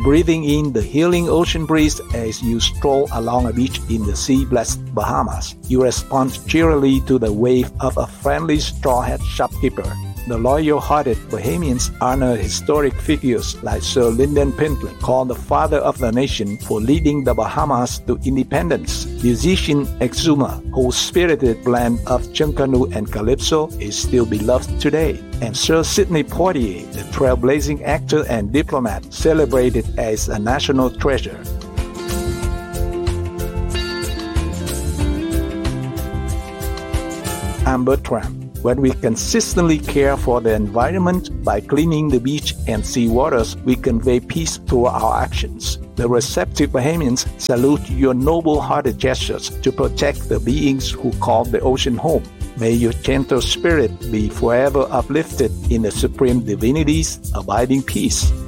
breathing in the healing ocean breeze as you stroll along a beach in the sea-blessed Bahamas. You respond cheerily to the wave of a friendly straw hat shopkeeper. The loyal-hearted Bahamians honor historic figures like Sir Lyndon Pinkley, called the father of the nation for leading the Bahamas to independence. Musician Exuma, whose spirited blend of chunkanu and calypso is still beloved today. And Sir Sidney Poitier, the trailblazing actor and diplomat, celebrated as a national treasure. I'm Bertram. When we consistently care for the environment by cleaning the beach and sea waters, we convey peace through our actions. The receptive Bahamians salute your noble-hearted gestures to protect the beings who call the ocean home. May your gentle spirit be forever uplifted in the Supreme Divinity's abiding peace.